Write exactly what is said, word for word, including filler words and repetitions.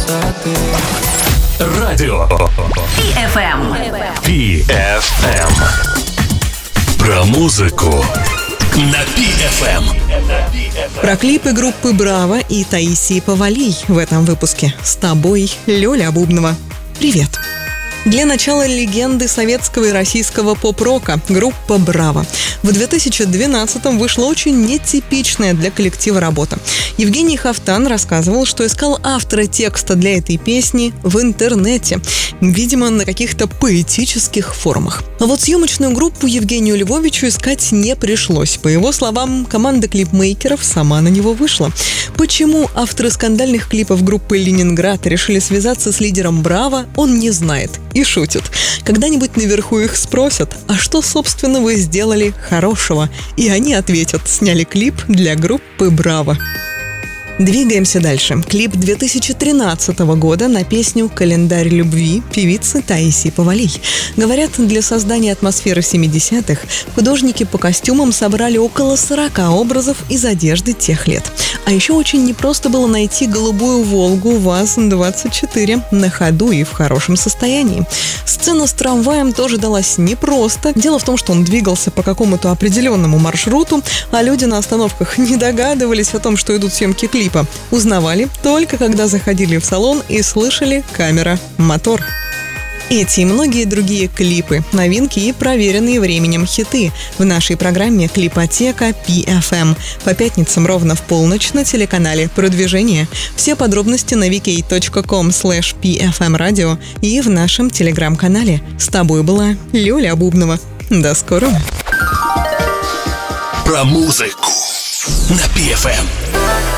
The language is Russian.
красоты. Радио пи эф эм. пи эф эм. Про музыку на пи эф эм. Про клипы группы «Браво» и Таисии Повалий в этом выпуске. С тобой Лёля Бубнова. Привет! Для начала легенды советского и российского поп-рока группа «Браво». В две тысячи двенадцатом вышла очень нетипичная для коллектива работа. Евгений Хафтан рассказывал, что искал автора текста для этой песни в интернете, видимо, на каких-то поэтических форумах. А вот съемочную группу Евгению Львовичу искать не пришлось. По его словам, команда клипмейкеров сама на него вышла. Почему авторы скандальных клипов группы «Ленинград» решили связаться с лидером «Браво», он не знает. И шутит. Когда-нибудь наверху их спросят, а что, собственно, вы сделали хорошего? И они ответят, сняли клип для группы «Браво». Двигаемся дальше. Клип две тысячи тринадцатого года на песню «Календарь любви» певицы Таисии Повалий. Говорят, для создания атмосферы семидесятых художники по костюмам собрали около сорока образов из одежды тех лет. А еще очень непросто было найти голубую «Волгу» ВАЗ двадцать четыре на ходу и в хорошем состоянии. Сцена с трамваем тоже далась непросто. Дело в том, что он двигался по какому-то определенному маршруту, а люди на остановках не догадывались о том, что идут съемки клипа. Узнавали только когда заходили в салон и слышали «камера, мотор». Эти и многие другие клипы, новинки и проверенные временем хиты в нашей программе «Клипотека пи эф эм» по пятницам ровно в полночь на телеканале «Продвижение». Все подробности на ви кей точка ком слэш пи эф эм радио и в нашем телеграм-канале. С тобой была Лёля Бубнова. До скорого. Про музыку на пи эф эм.